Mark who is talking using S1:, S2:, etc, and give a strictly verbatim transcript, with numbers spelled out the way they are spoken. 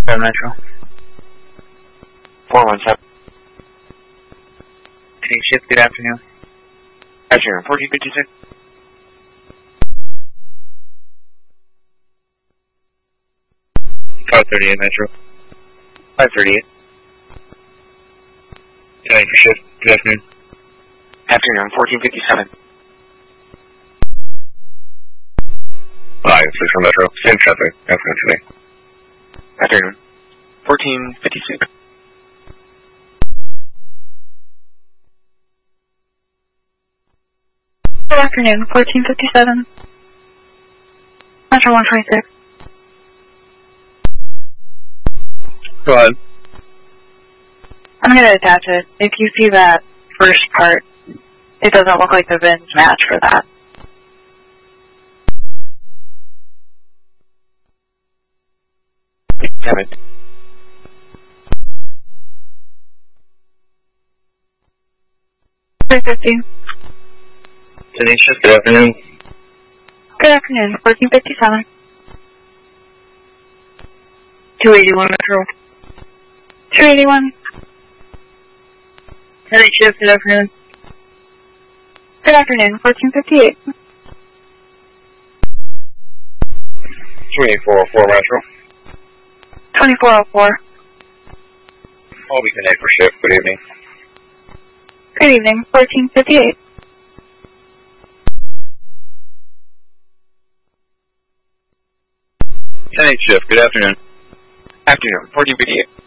S1: seven Metro.
S2: four one seven.
S1: Any shift, good afternoon.
S2: Afternoon, fourteen fifty-six.
S1: five thirty-eight Metro.
S2: five thirty-eight.
S1: Any shift, good afternoon.
S2: Afternoon, fourteen fifty-seven.
S1: five six one Metro. Same traffic, afternoon today.
S2: Afternoon, fourteen fifty-six.
S3: Good afternoon, fourteen fifty-seven. Metro one twenty-six.
S1: Go ahead.
S3: I'm going to attach it. If you see that first part, it doesn't look like the V I Ns match for that.
S2: Seven.
S3: three fifty.
S1: Any shift, good afternoon.
S3: Good afternoon, fourteen fifty-seven.
S1: two eighty-one Metro.
S3: two eighty-one.
S1: Any shift, good afternoon.
S3: Good afternoon, fourteen fifty-eight.
S1: twenty-four oh four Metro.
S3: twenty-four oh four.
S1: I'll be connected for shift, good evening.
S3: Good evening, fourteen fifty-eight.
S1: ten eight shift, good afternoon.
S2: Afternoon, fourteen fifty-eight.